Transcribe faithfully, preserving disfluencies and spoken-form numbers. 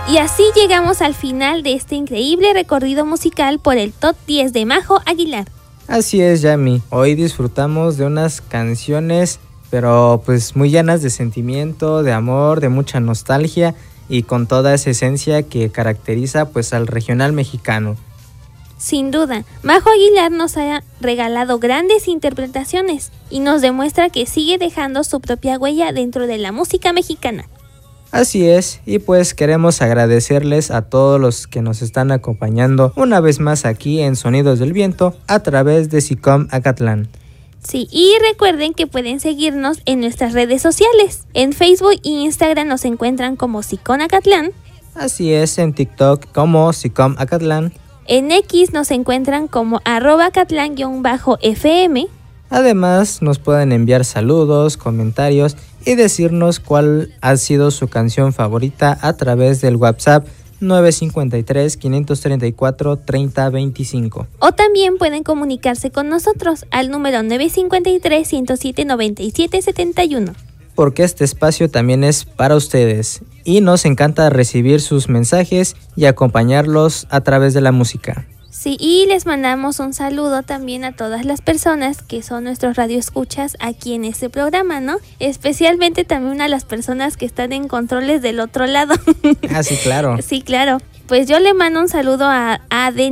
Y así llegamos al final de este increíble recorrido musical por el Top diez de Majo Aguilar. Así es, Yami. Hoy disfrutamos de unas canciones, pero pues muy llenas de sentimiento, de amor, de mucha nostalgia y con toda esa esencia que caracteriza pues al regional mexicano. Sin duda, Majo Aguilar nos ha regalado grandes interpretaciones y nos demuestra que sigue dejando su propia huella dentro de la música mexicana. Así es, y pues queremos agradecerles a todos los que nos están acompañando una vez más aquí en Sonidos del Viento a través de SICOM Acatlán. Sí, y recuerden que pueden seguirnos en nuestras redes sociales. En Facebook e Instagram nos encuentran como SICOM Acatlán. Así es, en TikTok como SICOM Acatlán. En X nos encuentran como arroba acatlán-F M. Además, nos pueden enviar saludos, comentarios y decirnos cuál ha sido su canción favorita a través del WhatsApp nueve cinco tres, cinco tres cuatro, tres cero dos cinco. O también pueden comunicarse con nosotros al número nueve cinco tres, ciento siete, noventa y siete, setenta y uno. Porque este espacio también es para ustedes y nos encanta recibir sus mensajes y acompañarlos a través de la música. Sí, y les mandamos un saludo también a todas las personas que son nuestros radioescuchas aquí en este programa, ¿no? Especialmente también a las personas que están en controles del otro lado. Ah, sí, claro. Sí, claro. Pues yo le mando un saludo a, a Denis.